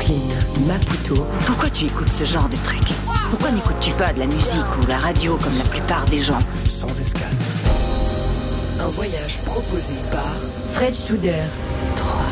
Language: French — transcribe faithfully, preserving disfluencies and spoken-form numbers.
Brooklyn, Maputo. Pourquoi tu écoutes ce genre de truc? Pourquoi n'écoutes-tu pas de la musique ou la radio comme la plupart des gens? Sans escale. Un voyage proposé par Fred Studer.